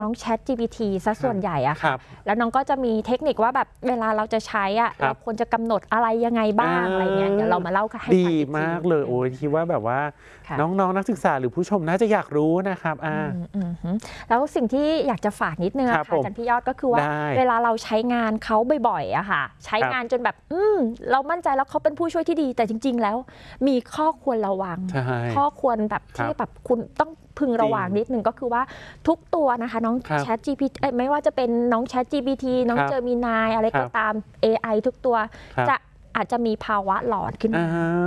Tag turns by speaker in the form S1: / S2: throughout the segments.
S1: น้อง ChatGPT ซะส่วนใหญ่อะค่ะแล้วน้องก็จะมีเทคนิคว่าแบบเวลาเราจะใช้อะเราควรจะกำหนดอะไรยังไงบ้างอะไรเงี้ยเดี๋ยวเรามาเล่าให้ฟัง
S2: ดีมากเลยโอ้ยคิดว่าแบบว่าน้องนักศึกษาหรือผู้ชมน่าจะอยากรู้นะครับ
S1: แล้วสิ่งที่อยากจะฝากนิดนึงค่ะอาจารย์พี่ยอดก็คือว่าเวลาเราใช้งานเขาบ่อยๆอะค่ะใช้งานจนแบบเรามั่นใจแล้วเขาเป็นผู้ช่วยที่ดีแต่จริงๆแล้วมีข้อควรระวังข้อควรแบบที่แบบคุณต้องพึงระวังนิดนึงก็คือว่าทุกตัวนะคะน้อง ChatGPT ไม่ว่าจะเป็นน้อง ChatGPT น้อง Gemini อะไรก็ตาม AI ทุกตัวจะอาจจะมีภาวะหลอนขึ้นมา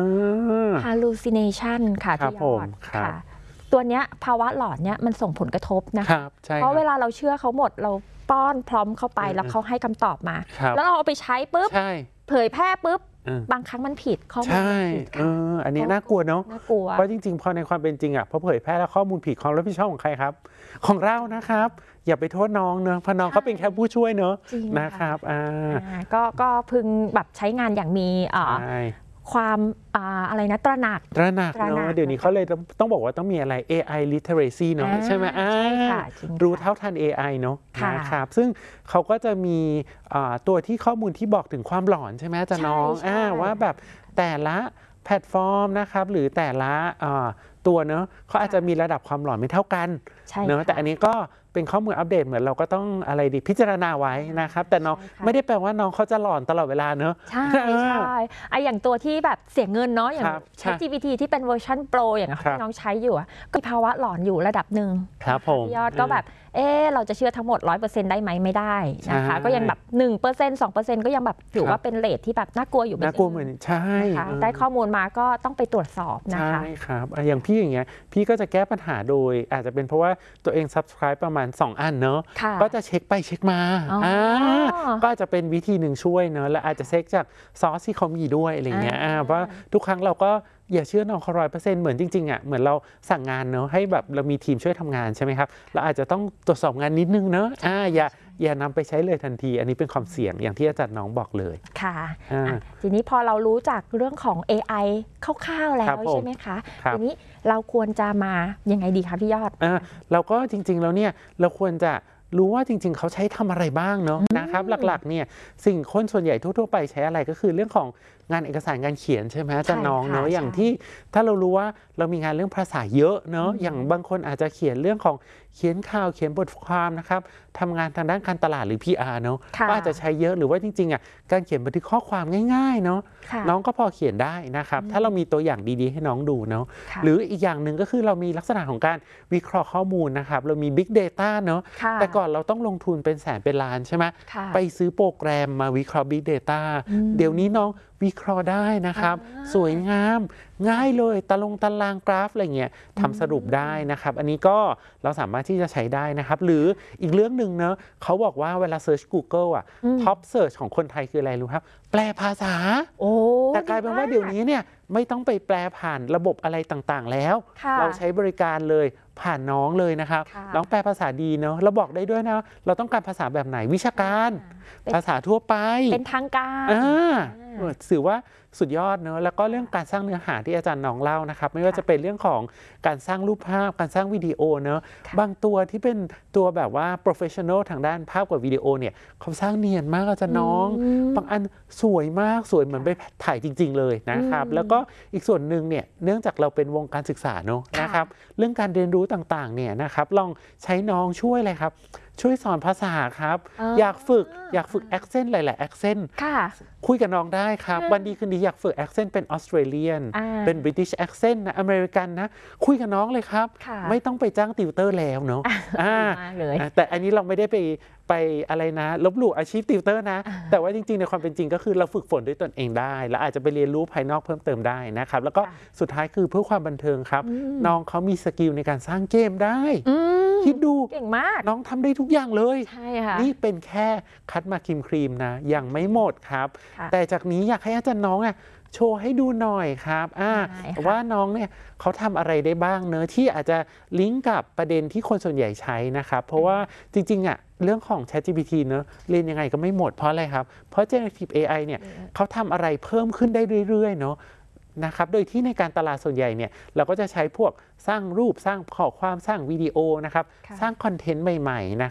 S1: hallucination ค่ะพี่ยอดค่ะตัวเนี้ยภาวะหลอนเนี้ยมันส่งผลกระทบนะคะเพราะเวลาเราเชื่อเขาหมดเราป้อนพร้อมเข้าไปแล้วเขาให้คำตอบมาแล้วเราเอาไปใช้ปุ๊บเผยแพร่ปุ๊บบางครั้งมันผิดข้อมูลผิด
S2: อันนี้น่ากลัวเนาะเพราะจริงๆพอในความเป็นจริงอ่ะพอเผยแพร่แล้วข้อมูลผิดความรับผิดชอบของใครครับของเรานะครับอย่าไปโทษน้องเนอะเพราะน้องเขาเป็นแค่ผู้ช่วยเนอะนะครับ
S1: ก็พึงแบบใช้งานอย่างมีความอะไรนะตระหนัก
S2: เนาะเดี๋ยวนี้เขาเลยต้องบอกว่าต้องมีอะไร AI literacy เนาะใช่ไหมรู้เท่าทัน AI เนาะนะครับซึ่งเขาก็จะมีตัวที่ข้อมูลที่บอกถึงความหลอนใช่ไหมจะน้องว่าแบบแต่ละแพลตฟอร์มนะครับหรือแต่ละตัวเนอะเขาอาจจะมีระดับความหลอนไม่เท่ากันเนอะแต่อันนี้ก็เป็นข้อมูลอัปเดตเหมือนเราก็ต้องอะไรดีพิจารณาไว้นะครับแต่น้องไม่ได้แปลว่าน้องเขาจะหลอนตลอดเวลาเนอะ
S1: ใช่อย่างตัวที่แบบเสียเงินเนาะอย่าง ChatGPT ที่เป็นเวอร์ชันโปรอย่างที่น้องใช้อยู่ก็มีภาวะหลอนอยู่ระดับหนึ่ง
S2: ครับผม
S1: ยอดก็แบบเราจะเชื่อทั้งหมด 100% ได้ไหมไม่ได้นะคะก็ยังแบบ 1% 2% ก็ยังแบบถือว่าเป็นเรทที่แบบน่ากลัวอยู่
S2: น่ากลัวเหมือนใช่
S1: ได้ข้อมูลมาก็ต้องไปตรวจสอบนะคะ
S2: ใช่ครับอย่างพี่อย่างเงี้ยพี่ก็จะแก้ปัญหาโดยอาจจะเป็นเพราะว่าตัวเอง subscribe ประมาณ2อันเนอะก็จะเช็คไปเช็คมาก็อาจจะเป็นวิธีหนึ่งช่วยเนอะและอาจจะเช็คจากซอสที่เขามีด้วยอะไรเงี้ยเพราะทุกครั้งเราก็อย่าเชื่อน้องเขา100%เหมือนจริงๆอ่ะเหมือนเราสั่งงานเนอะให้แบบเรามีทีมช่วยทำงานใช่ไหมครับเราอาจจะต้องตรวจสอบงานนิดนึงเนอะอย่านำไปใช้เลยทันทีอันนี้เป็นความเสี่ยงอย่างที่อาจารย์น้องบอกเลย
S1: ค่ะทีนี้พอเรารู้จากเรื่องของ AI คร่าวๆแล้วใช่ไหมคะทีนี้เราควรจะมายังไงดีคะพี่ยอด
S2: เราก็จริงๆแล้วเนี่ยเราควรจะรู้ว่าจริงๆเขาใช้ทำอะไรบ้างเนาะนะครับหลักๆเนี่ยสิ่งคนส่วนใหญ่ทั่วๆไปใช้อะไรก็คือเรื่องของงานเอกสารงานเขียนใช่ไหมอาจารย์น้องเนาะอย่างที่ถ้าเรารู้ว่าเรามีงานเรื่องภาษาเยอะเนาะอย่างบางคนอาจจะเขียนเรื่องของเขียนข่าวเขียนบทความนะครับทำงานทางด้านการตลาดหรือ PR เนาะก็อาจจะใช้เยอะหรือว่าจริงๆอ่ะการเขียนบันทึกข้อความง่ายๆเนาะน้องก็พอเขียนได้นะครับถ้าเรามีตัวอย่างดีๆให้น้องดูเนาะหรืออีกอย่างหนึ่งก็คือเรามีลักษณะของการวิเคราะห์ข้อมูลนะครับเรามี Big Data เนาะแต่ก่อนเราต้องลงทุนเป็นแสนเป็นล้านใช่ไหมไปซื้อโปรแกรมมาวิเคราะห์ Big Data เดี๋ยวนี้น้องวิเคราะห์ได้นะครับสวยงามง่ายเลยตารางกราฟอะไรเงี้ยทำสรุปได้นะครับอันนี้ก็เราสามารถที่จะใช้ได้นะครับหรืออีกเรื่องหนึ่งเนาะเขาบอกว่าเวลาเซิร์ช Google อ่ะท็อปเซิร์ชของคนไทยคืออะไรรู้ครับแปลภาษาแต่กลายเป็นว่าเดี๋ยวนี้เนี่ยไม่ต้องไปแปลผ่านระบบอะไรต่างๆแล้วเราใช้บริการเลยผ่านน้องเลยนะครับน้องแปลภาษาดีเนาะเราบอกได้ด้วยนะเราต้องการภาษาแบบไหนวิชาการภาษาทั่วไป
S1: เป็นทางการ
S2: ถือว่าสุดยอดเนอะแล้วก็เรื่องการสร้างเนื้อหาที่อาจารย์น้องเล่านะครับไม่ว่าจะเป็นเรื่องของการสร้างรูปภาพการสร้างวิดีโอเนอะบางตัวที่เป็นตัวแบบว่า professional ทางด้านภาพกับวิดีโอเนี่ยเขาสร้างเนียนมากอาจารย์น้องบางอันสวยมากสวยเหมือนไปถ่ายจริงๆเลยนะครับแล้วก็อีกส่วนหนึ่งเนี่ยเนื่องจากเราเป็นวงการศึกษาเนอะนะครับเรื่องการเรียนรู้ต่างๆเนี่ยนะครับลองใช้น้องช่วยเลยครับช่วยสอนภาษาครับอยากฝึกaccent หลายๆ accent คุยกับน้องได้ครับวันดีคืนดีอยากฝึก accent เป็นออสเตรเลียนเป็น British accent นะอเมริกันนะคุยกับน้องเลยครับไม่ต้องไปจ้างติวเตอร์แล้วเนาะแต่อันนี้เราไม่ได้ไปอะไรนะลบหลู่อาชีพติวเตอร์นะแต่ว่าจริงๆในความเป็นจริงก็คือเราฝึกฝนด้วยตนเองได้แล้วอาจจะไปเรียนรู้ภายนอกเพิ่มเติมได้นะครับแล้วก็สุดท้ายคือเพื่อความบันเทิงครับน้องเขามีสกิลในการสร้างเกมได้คิดดู
S1: เก่งมาก
S2: น้องทำได้ทุกอย่างเลย
S1: ใช่ค่ะ
S2: นี่เป็นแค่คัดมาครีมนะยังไม่หมดครับแต่จากนี้อยากให้อาจารย์น้องโชว์ให้ดูหน่อยครับว่าน้องเนี่ยเขาทำอะไรได้บ้างเนอะที่อาจจะลิงก์กับประเด็นที่คนส่วนใหญ่ใช้นะครับเพราะว่าจริงๆเรื่องของ ChatGPT เนอะเรียนยังไงก็ไม่หมดเพราะอะไรครับเพราะ Generative AI เนี่ยเขาทำอะไรเพิ่มขึ้นได้เรื่อยๆเนาะนะครับโดยที่ในการตลาดส่วนใหญ่เนี่ยเราก็จะใช้พวกสร้างรูปสร้างข้อความสร้างวิดีโอนะครับสร้างคอนเทนต์ใหม่ๆนะ